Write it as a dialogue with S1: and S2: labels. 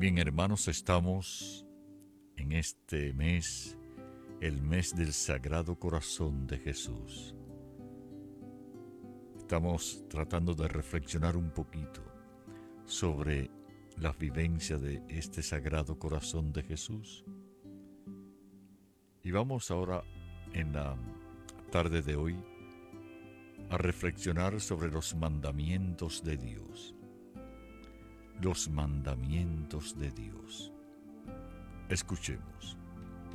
S1: Bien, hermanos, estamos en este mes, el mes del Sagrado Corazón de Jesús. Estamos tratando de reflexionar un poquito sobre la vivencia de este Sagrado Corazón de Jesús. Y vamos ahora, en la tarde de hoy, a reflexionar sobre los mandamientos de Dios. Los mandamientos de Dios. Escuchemos.